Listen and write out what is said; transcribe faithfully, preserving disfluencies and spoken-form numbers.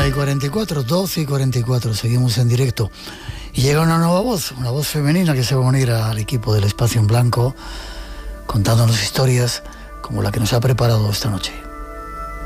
y cuarenta y cuatro, doce y cuarenta y cuatro, seguimos en directo. Y llega una nueva voz, una voz femenina que se va a unir al equipo del Espacio en Blanco, contándonos historias como la que nos ha preparado esta noche.